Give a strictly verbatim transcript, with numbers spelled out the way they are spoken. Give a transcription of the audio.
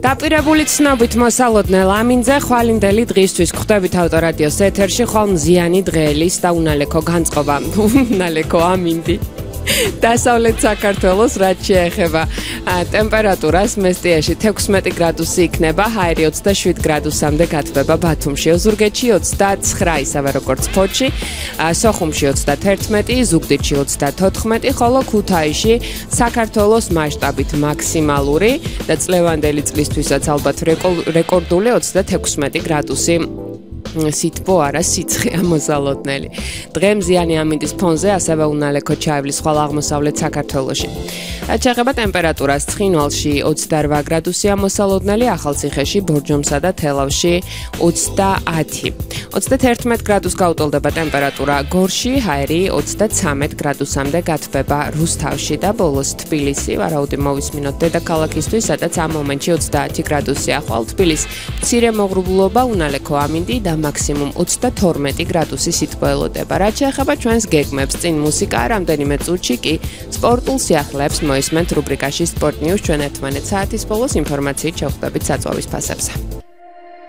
დაპირებული ცნობით მოსალოდნელ ამინძე ხვალინდელი დღისთვის ხვდებით ავტორადიოს ეთერში ხვალ მზიანი დღეელის და უნალექო განწყობა უნალექო ამინდი დასავლეთ საქართველოს რაც შეეხება ტემპერატურას მესტიაში თექვსმეტი გრადუსი იქნება, ჰაერი ოცდაშვიდ გრადუსამდე გათბება ბათუმში, ოზურგეთში ოცდაცხრა ისევე როგორც ფოთში, სოხუმში ოცდათერთმეტი, ზუგდიდში ოცდათოთხმეტი, ხოლო ქუთაისში საქართველოს მასშტაბით მაქსიმალური და წლევანდელი წლისთვისაც ალბათ რეკორდული ოცდათექვსმეტი გრადუსი. სითბო არა სიცხეა მოსალოდნელი. დღე მზიანი ამინდის ფონზე ასევე უნალექო ჩაივლის ხვალ აღმოსავლეთ საქართველოში. რაც შეეხება ტემპერატურას, ცხინვალში ოცდარვა გრადუსია მოსალოდნელი, ახალციხეში, ბორჯომსა და თელავში ოცდაათი. ოცდათერთმეტ გრადუს გაუტოლდება ტემპერატურა გორში, ჰაერი ოცდაცამეტ გრადუსამდე გათბება რუსთავში და ბოლოს თბილისი, ვარაუდი მოვისმინოთ დედაქალაქისთვის, სადაც ამ მომენტში ოცდაათი გრადუსია. ხვალ თბილისს მცირე მოღრუბლულობა, უნალექო ამინდი და მაქსიმუმ ოცდათორმეტი გრადუსი სითბო ელოდება. რაც შეეხება ჩვენს გეგმებს, წინ მუსიკა, რამდენიმე წუთში კი სპორტულ სიახლეებს მოისმენთ რუბრიკაში Sport News, ჩვენ ერთმანეთს საათის ბოლოს ინფორმაციით შევხვდებით საწვავის ფასებზე.